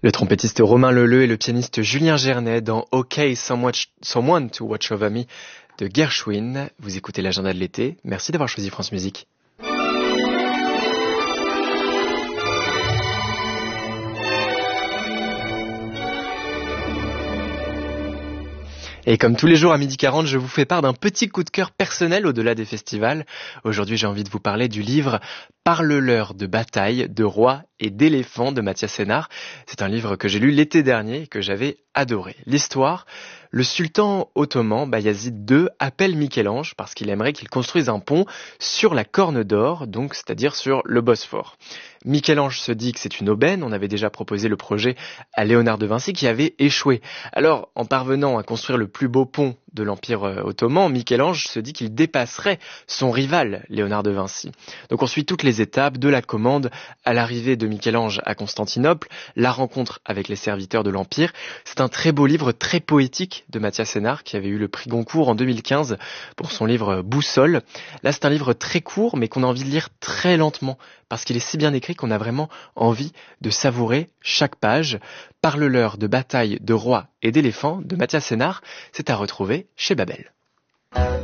Le trompettiste Romain Leleu et le pianiste Julien Gernet dans OK, Someone to Watch Over Me de Gershwin. Vous écoutez l'agenda de l'été. Merci d'avoir choisi France Musique. Et comme tous les jours à 12h40, je vous fais part d'un petit coup de cœur personnel au-delà des festivals. Aujourd'hui, j'ai envie de vous parler du livre Parle-leur de bataille, de rois et d'éléphants de Mathias Sénart. C'est un livre que j'ai lu l'été dernier et que j'avais adoré. L'histoire, le sultan ottoman Bayazid II appelle Michel-Ange parce qu'il aimerait qu'il construise un pont sur la Corne d'Or, donc c'est-à-dire sur le Bosphore. Michel-Ange se dit que c'est une aubaine, on avait déjà proposé le projet à Léonard de Vinci qui avait échoué. Alors, en parvenant à construire le plus beau pont de l'Empire ottoman, Michel-Ange se dit qu'il dépasserait son rival, Léonard de Vinci. Donc on suit toutes les étapes, de la commande à l'arrivée de Michel-Ange à Constantinople, la rencontre avec les serviteurs de l'Empire. C'est un très beau livre, très poétique de Mathias Sénart qui avait eu le prix Goncourt en 2015 pour son livre Boussole. Là, c'est un livre très court mais qu'on a envie de lire très lentement parce qu'il est si bien écrit qu'on a vraiment envie de savourer chaque page. Parle-leur de bataille, de rois et d'éléphants de Mathias Sénart, c'est à retrouver chez Babel.